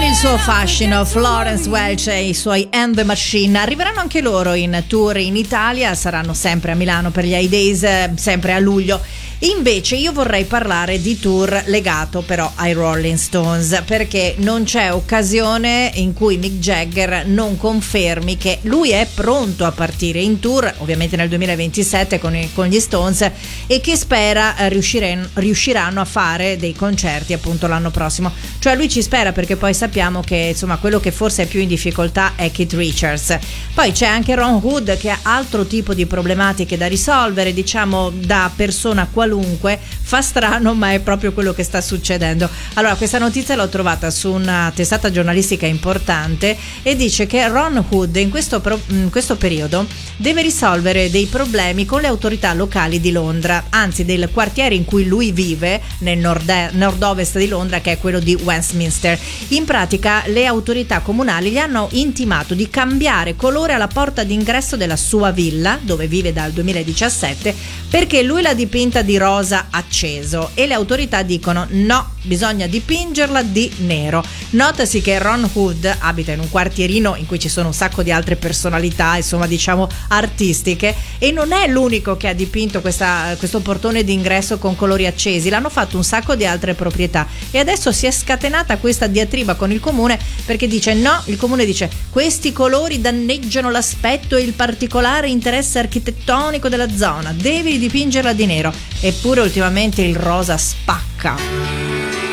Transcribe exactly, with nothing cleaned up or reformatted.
il suo fascino, Florence Welch e i suoi And the Machine arriveranno anche loro in tour in Italia, saranno sempre a Milano per gli High Days, sempre a luglio. Invece io vorrei parlare di tour legato però ai Rolling Stones, perché non c'è occasione in cui Mick Jagger non confermi che lui è pronto a partire in tour, ovviamente nel duemilaventisette con, i, con gli Stones, e che spera eh, riuscire, riusciranno a fare dei concerti appunto l'anno prossimo. Cioè lui ci spera, perché poi sappiamo che insomma quello che forse è più in difficoltà è Keith Richards. Poi c'è anche Ron Wood, che ha altro tipo di problematiche da risolvere, diciamo da persona qualunque. Fa strano, ma è proprio quello che sta succedendo. Allora, questa notizia l'ho trovata su una testata giornalistica importante e dice che Ron Wood in questo, pro- in questo periodo deve risolvere dei problemi con le autorità locali di Londra, anzi del quartiere in cui lui vive, nel nord- nord-ovest di Londra, che è quello di Westminster. In pratica le autorità comunali gli hanno intimato di cambiare colore alla porta d'ingresso della sua villa, dove vive dal duemiladiciassette, perché lui l'ha dipinta di rosa acceso e le autorità dicono no, bisogna dipingerla di nero. Notasi che Ron Wood abita in un quartierino in cui ci sono un sacco di altre personalità, insomma diciamo artistiche, e non è l'unico che ha dipinto questa, questo portone d'ingresso con colori accesi, l'hanno fatto un sacco di altre proprietà e adesso si è scatenata questa diatriba con il comune, perché dice no, il comune dice questi colori danneggiano l'aspetto e il particolare interesse architettonico della zona, devi dipingerla di nero. Eppure ultimamente il rosa spacca.